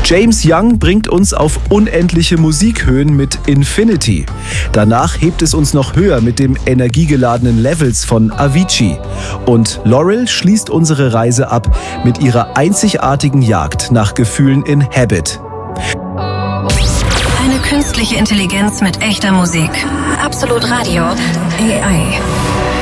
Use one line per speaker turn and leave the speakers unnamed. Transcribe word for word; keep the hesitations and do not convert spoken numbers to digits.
James Young bringt uns auf unendliche Musikhöhen mit Infinity. Danach hebt es uns noch höher mit dem energiegeladenen Levels von Avicii. Und Laurel schließt unsere Reise ab mit ihrer einzigartigen Jagd nach Gefühlen in Habit.
Eine künstliche Intelligenz mit echter Musik. Absolut Radio. A I.